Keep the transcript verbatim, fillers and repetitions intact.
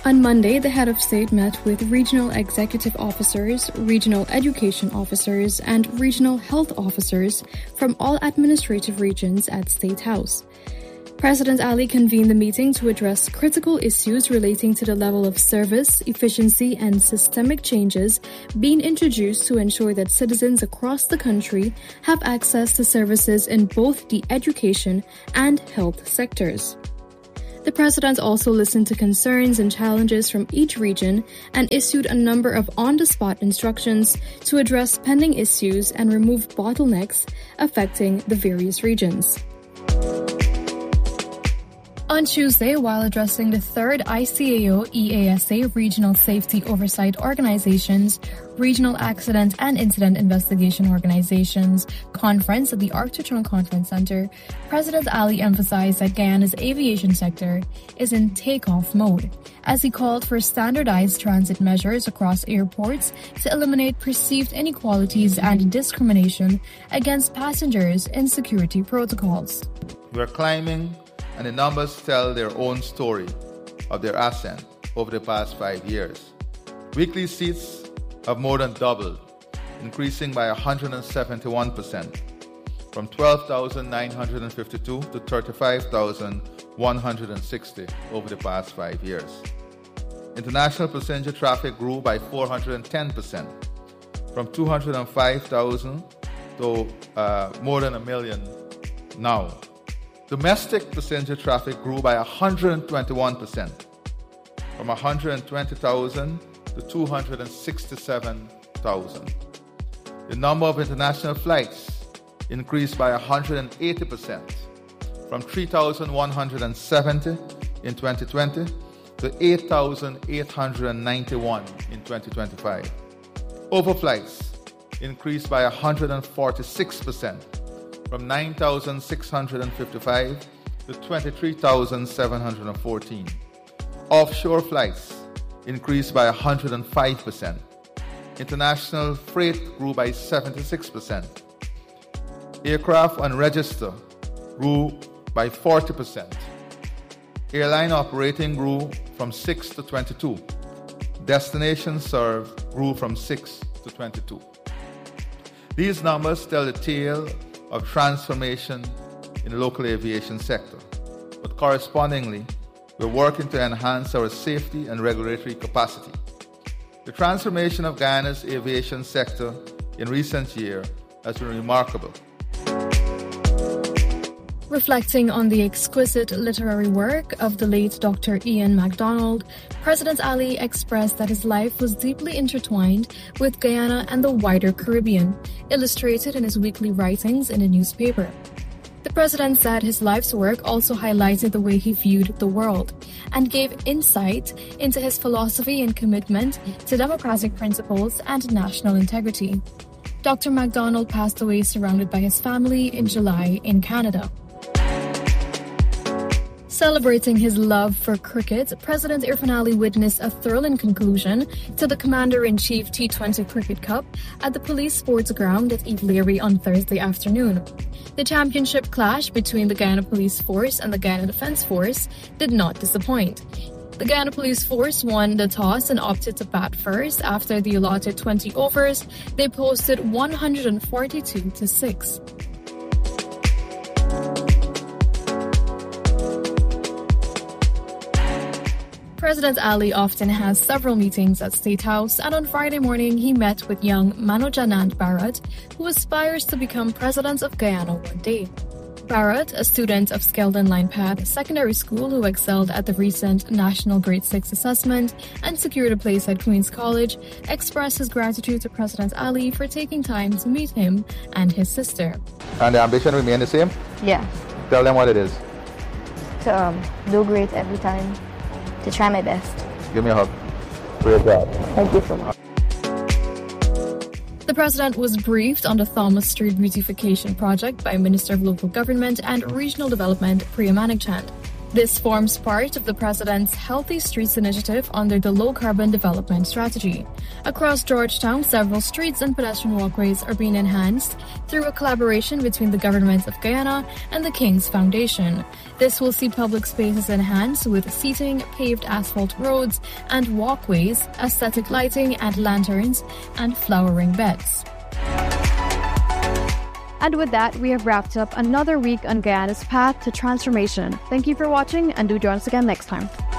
On Monday, the head of state met with regional executive officers, regional education officers, and regional health officers from all administrative regions at State House. President Ali convened the meeting to address critical issues relating to the level of service, efficiency, and systemic changes being introduced to ensure that citizens across the country have access to services in both the education and health sectors. The president also listened to concerns and challenges from each region and issued a number of on-the-spot instructions to address pending issues and remove bottlenecks affecting the various regions. On Tuesday, while addressing the third I C A O E A S A Regional Safety Oversight Organizations, Regional Accident and Incident Investigation Organizations Conference at the Arctron Conference Center, President Ali emphasized that Guyana's aviation sector is in takeoff mode, as he called for standardized transit measures across airports to eliminate perceived inequalities and discrimination against passengers in security protocols. We're climbing, and the numbers tell their own story of their ascent over the past five years. Weekly seats have more than doubled, increasing by one hundred seventy-one percent, from twelve thousand nine hundred fifty-two to thirty-five thousand one hundred sixty over the past five years. International passenger traffic grew by four hundred ten percent, from two hundred five thousand to uh, more than a million now. Domestic passenger traffic grew by one hundred twenty-one percent, from one hundred twenty thousand to two hundred sixty-seven thousand. The number of international flights increased by one hundred eighty percent, from three thousand one hundred seventy in twenty twenty to eight thousand eight hundred ninety-one in twenty twenty-five. Overflights increased by one hundred forty-six percent, from nine thousand six hundred fifty-five to twenty-three thousand seven hundred fourteen. Offshore flights increased by one hundred five percent. International freight grew by seventy-six percent. Aircraft on register grew by forty percent. Airline operating grew from six to twenty-two. Destinations served grew from six to twenty-two. These numbers tell the tale of transformation in the local aviation sector, but correspondingly, we're working to enhance our safety and regulatory capacity. The transformation of Guyana's aviation sector in recent years has been remarkable. Reflecting on the exquisite literary work of the late Doctor Ian MacDonald, President Ali expressed that his life was deeply intertwined with Guyana and the wider Caribbean, illustrated in his weekly writings in a newspaper. The president said his life's work also highlighted the way he viewed the world and gave insight into his philosophy and commitment to democratic principles and national integrity. Doctor MacDonald passed away surrounded by his family in July in Canada. Celebrating his love for cricket, President Irfaan Ali witnessed a thrilling conclusion to the Commander-in-Chief T twenty Cricket Cup at the Police Sports Ground at Eve Leary on Thursday afternoon. The championship clash between the Guyana Police Force and the Guyana Defence Force did not disappoint. The Guyana Police Force won the toss and opted to bat first. After the allotted twenty overs, they posted one hundred forty-two to six. President Ali often has several meetings at State House, and on Friday morning he met with young Manojanand Bharat, who aspires to become president of Guyana one day. Bharat, a student of Skeldon Line Path Secondary School who excelled at the recent National Grade six Assessment and secured a place at Queen's College, expressed his gratitude to President Ali for taking time to meet him and his sister. And the ambition remain the same? Yeah. Tell them what it is. To um, do great every time. To try my best. Give me a hug. Great job. Thank you so much. The president was briefed on the Thomas Street beautification project by Minister of Local Government and Regional Development Priya Manikchand. This forms part of the President's Healthy Streets initiative under the Low Carbon Development Strategy. Across Georgetown, several streets and pedestrian walkways are being enhanced through a collaboration between the Government of Guyana and the King's Foundation. This will see public spaces enhanced with seating, paved asphalt roads and walkways, aesthetic lighting and lanterns, and flowering beds. And with that, we have wrapped up another week on Guyana's path to transformation. Thank you for watching, and do join us again next time.